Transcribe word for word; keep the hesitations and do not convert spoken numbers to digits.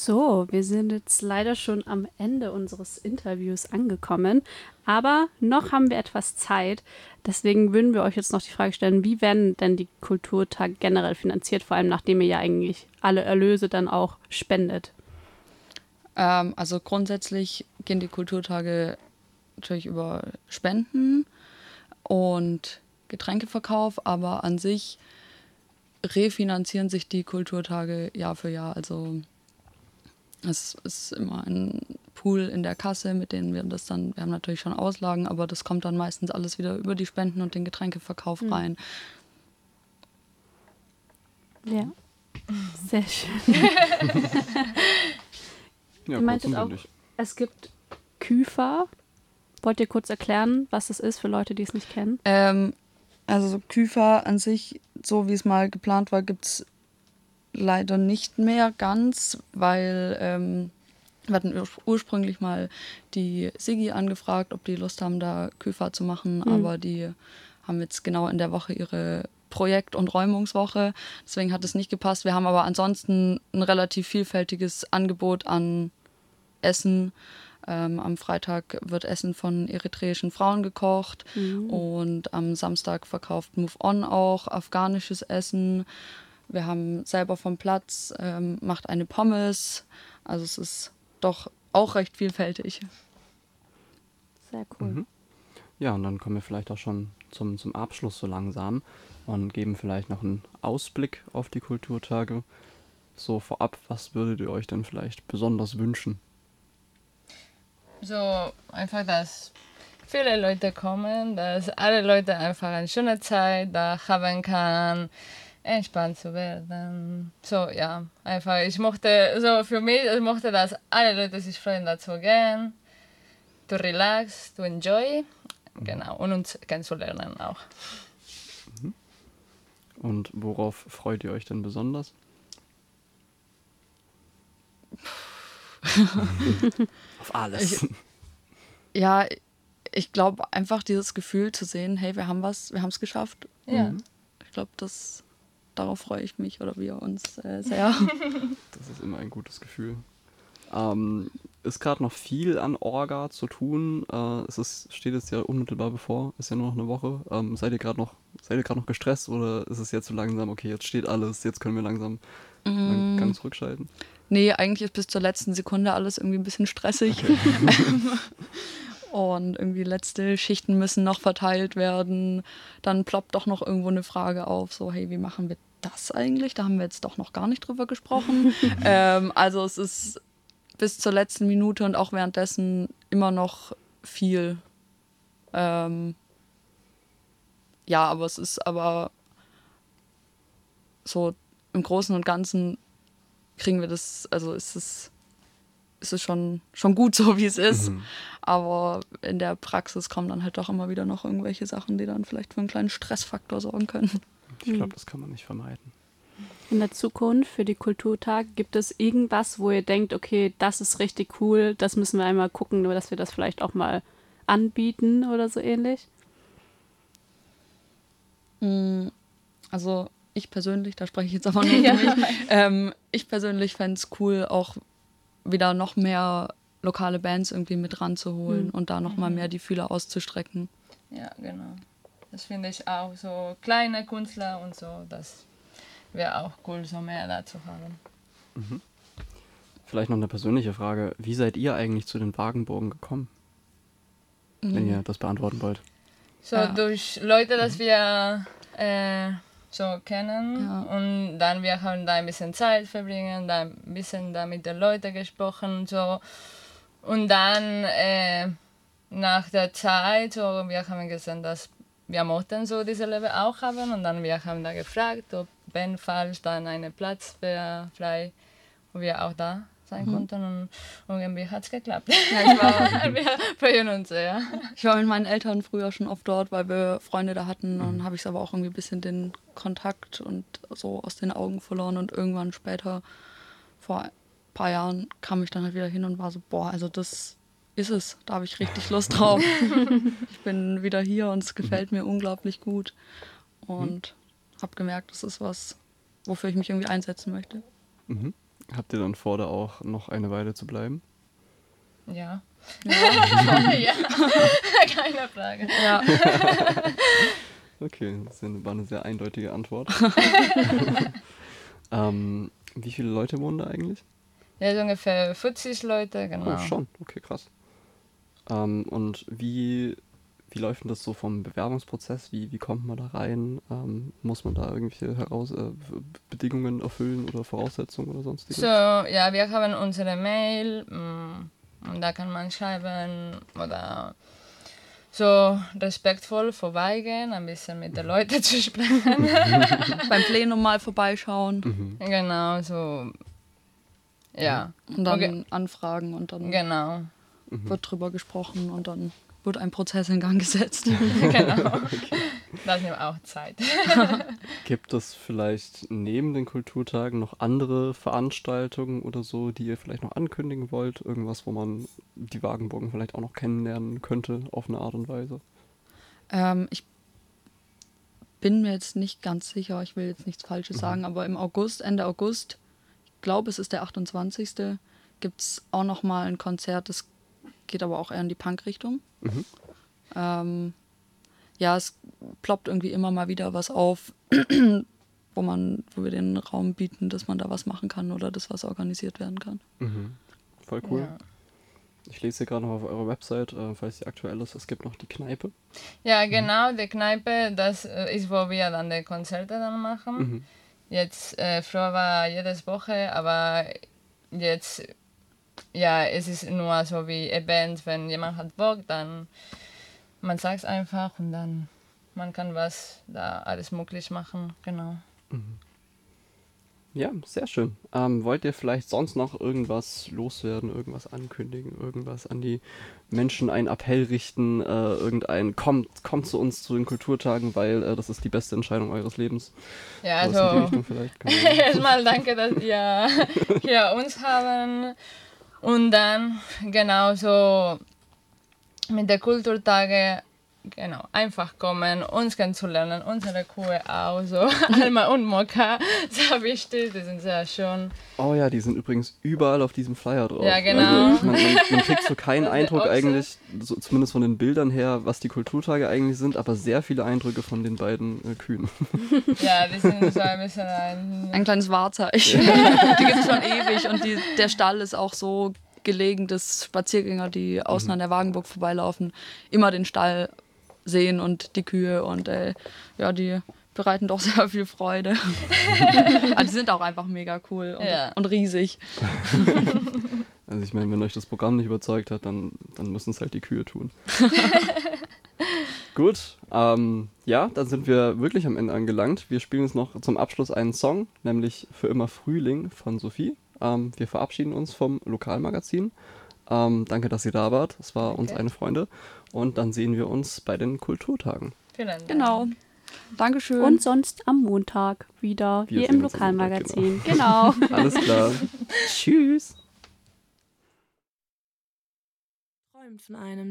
So, wir sind jetzt leider schon am Ende unseres Interviews angekommen, aber noch haben wir etwas Zeit. Deswegen würden wir euch jetzt noch die Frage stellen, wie werden denn die Kulturtage generell finanziert, vor allem nachdem ihr ja eigentlich alle Erlöse dann auch spendet? Ähm, also grundsätzlich gehen die Kulturtage natürlich über Spenden und Getränkeverkauf, aber an sich refinanzieren sich die Kulturtage Jahr für Jahr. Also es ist immer ein Pool in der Kasse, mit denen wir das dann, wir haben natürlich schon Auslagen, aber das kommt dann meistens alles wieder über die Spenden und den Getränkeverkauf Hm. rein. Ja, sehr schön. Ja, Ihr meintet kurz und auch, bündig. es gibt Küfer. Wollt ihr kurz erklären, was das ist für Leute, die es nicht kennen? Ähm, also so Küfer an sich, so wie es mal geplant war, gibt es leider nicht mehr ganz, weil ähm, wir hatten ur ursprünglich mal die Sigi angefragt, ob die Lust haben, da Küfer zu machen, Mhm. aber die haben jetzt genau in der Woche ihre Projekt- und Räumungswoche, deswegen hat es nicht gepasst. Wir haben aber ansonsten ein relativ vielfältiges Angebot an Essen. Ähm, am Freitag wird Essen von eritreischen Frauen gekocht Mhm. und am Samstag verkauft Move On auch afghanisches Essen. Wir haben selber vom Platz, ähm, macht eine Pommes. Also es ist doch auch recht vielfältig. Sehr cool. Mhm. Ja, und dann kommen wir vielleicht auch schon zum, zum Abschluss so langsam und geben vielleicht noch einen Ausblick auf die Kulturtage. So vorab, was würdet ihr euch denn vielleicht besonders wünschen? So einfach, dass viele Leute kommen, dass alle Leute einfach eine schöne Zeit da haben kann, entspannt zu werden. So, ja, einfach, ich mochte, so für mich, ich mochte, dass alle Leute sich freuen, da zu gehen, to relax, to enjoy, genau, und uns kennenzulernen auch. Und worauf freut ihr euch denn besonders? Auf alles. Ich, ja, ich glaube einfach dieses Gefühl zu sehen, hey, wir haben was, wir haben es geschafft. Ja. Mhm. Ich glaube, das darauf freue ich mich oder wir uns äh, sehr. Das ist immer ein gutes Gefühl. Ähm, ist gerade noch viel an Orga zu tun. Äh, es ist, steht jetzt ja unmittelbar bevor, ist ja nur noch eine Woche. Ähm, seid ihr gerade noch, seid ihr gerade noch gestresst oder ist es jetzt so langsam, okay, jetzt steht alles, jetzt können wir langsam mm. ganz zurückschalten? Nee, eigentlich ist bis zur letzten Sekunde alles irgendwie ein bisschen stressig. Okay. Und irgendwie letzte Schichten müssen noch verteilt werden. Dann ploppt doch noch irgendwo eine Frage auf, so hey, wie machen wir das eigentlich? Da haben wir jetzt doch noch gar nicht drüber gesprochen. ähm, also es ist bis zur letzten Minute und auch währenddessen immer noch viel. Ähm, ja, aber es ist aber so im Großen und Ganzen kriegen wir das, also ist es, ist es schon, schon gut so, wie es ist. Mhm. Aber in der Praxis kommen dann halt doch immer wieder noch irgendwelche Sachen, die dann vielleicht für einen kleinen Stressfaktor sorgen können. Ich glaube, das kann man nicht vermeiden. In der Zukunft für die Kulturtage, gibt es irgendwas, wo ihr denkt, okay, das ist richtig cool, das müssen wir einmal gucken, nur dass wir das vielleicht auch mal anbieten oder so ähnlich? Also ich persönlich, da spreche ich jetzt aber nur für mich, ähm, ich persönlich fände es cool, auch wieder noch mehr lokale Bands irgendwie mit ranzuholen Mhm. und da noch mal mehr die Fühler auszustrecken. Ja, genau. Das finde ich auch, so kleine Künstler und so, das wäre auch cool, so mehr dazu haben. Mhm. Vielleicht noch eine persönliche Frage. Wie seid ihr eigentlich zu den Wagenburgen gekommen? Mhm. Wenn ihr das beantworten wollt. So Ja. durch Leute, dass wir äh, so kennen Ja. und dann wir haben da ein bisschen Zeit verbringen, da ein bisschen da mit den Leuten gesprochen und so. Und dann äh, nach der Zeit, so, wir haben gesehen, dass wir mochten so diese Leben auch haben und dann wir haben da gefragt, ob wenn falls dann ein Platz wäre frei, wo wir auch da sein Mhm. konnten und, und irgendwie hat es geklappt. Ja, ich, war, Wir freuen uns sehr. ich war mit meinen Eltern früher schon oft dort, weil wir Freunde da hatten. Und Mhm. habe ich aber auch irgendwie ein bisschen den Kontakt und so aus den Augen verloren. Und irgendwann später, vor ein paar Jahren, kam ich dann halt wieder hin und war so, boah, also das ist es. Da habe ich richtig Lust drauf. Ich bin wieder hier und es gefällt mir unglaublich gut. Und habe gemerkt, das ist was, wofür ich mich irgendwie einsetzen möchte. Mhm. Habt ihr dann vor, da auch noch eine Weile zu bleiben? Ja. Ja, ja. Keine Frage. Ja. Okay, das war eine sehr eindeutige Antwort. ähm, wie viele Leute wohnen da eigentlich? Ja, so ungefähr vierzig Leute, genau. Oh, schon. Okay, krass. Ähm, und wie, wie läuft denn das so vom Bewerbungsprozess? Wie, wie kommt man da rein? Ähm, muss man da irgendwelche Heraus äh, Bedingungen erfüllen oder Voraussetzungen oder sonstiges? So, ja, wir haben unsere Mail mm, und da kann man schreiben oder so respektvoll vorbeigehen, ein bisschen mit den Leuten zu sprechen. Beim Plenum mal vorbeischauen Mhm. Genau, so. Ja. und dann Okay. anfragen und dann Genau. wird drüber gesprochen und dann wird ein Prozess in Gang gesetzt. Genau. Das nimmt auch Zeit. Gibt es vielleicht neben den Kulturtagen noch andere Veranstaltungen oder so, die ihr vielleicht noch ankündigen wollt? Irgendwas, wo man die Wagenburgen vielleicht auch noch kennenlernen könnte auf eine Art und Weise? Ähm, ich bin mir jetzt nicht ganz sicher, ich will jetzt nichts Falsches sagen, aber im August, Ende August, ich glaube es ist der achtundzwanzigste, gibt es auch noch mal ein Konzert, das geht aber auch eher in die Punk-Richtung. Mhm. Ähm, ja, es ploppt irgendwie immer mal wieder was auf, wo man, wo wir den Raum bieten, dass man da was machen kann oder dass was organisiert werden kann. Mhm. Voll cool. Ja. Ich lese hier gerade noch auf eurer Website, äh, falls die aktuell ist, es gibt noch die Kneipe. Ja, genau, die Kneipe, das äh, ist, wo wir dann die Konzerte dann machen. Mhm. Jetzt, äh, früher war jedes Woche, aber jetzt, ja, es ist nur so wie Event, wenn jemand hat Bock, dann man sagt es einfach und dann man kann was da alles möglich machen, genau. Ja, sehr schön. Ähm, wollt ihr vielleicht sonst noch irgendwas loswerden, irgendwas ankündigen, irgendwas an die Menschen, einen Appell richten, äh, irgendein, kommt, kommt zu uns zu den Kulturtagen, weil äh, das ist die beste Entscheidung eures Lebens. Ja, Sowas in die also Richtung vielleicht. Kann man- erstmal danke, dass ihr hier uns haben und dann genau so mit der Kulturtage genau, einfach kommen, uns kennenzulernen, unsere Kuh auch, so Alma und Mokka, sehr wichtig, die sind sehr schön. Oh ja, die sind übrigens überall auf diesem Flyer drauf. Ja, genau. Also man, man, man kriegt so keinen Das ist Eindruck der Ochse. eigentlich, so, zumindest von den Bildern her, was die Kulturtage eigentlich sind, aber sehr viele Eindrücke von den beiden äh, Kühen. Ja, die sind so ein bisschen ein... Ein kleines Wahrzeichen. Die gibt es schon ewig und die, der Stall ist auch so gelegen, dass Spaziergänger, die außen an der Wagenburg vorbeilaufen, immer den Stall sehen und die Kühe und äh, ja, die bereiten doch sehr viel Freude. Aber die sind auch einfach mega cool und, Ja. und riesig. Also ich meine, wenn euch das Programm nicht überzeugt hat, dann, dann müssen es halt die Kühe tun. Gut, ähm, ja, dann sind wir wirklich am Ende angelangt. Wir spielen jetzt noch zum Abschluss einen Song, nämlich Für immer Frühling von Sophie. Ähm, wir verabschieden uns vom Lokalmagazin. Ähm, danke, dass ihr da wart. Es war uns Danke. eine Freude. Und dann sehen wir uns bei den Kulturtagen. Vielen Dank. Genau. Dankeschön. Und sonst am Montag wieder Wir hier sehen im uns am Montag, Lokalmagazin. Genau. Alles klar. Tschüss. Träumt von einem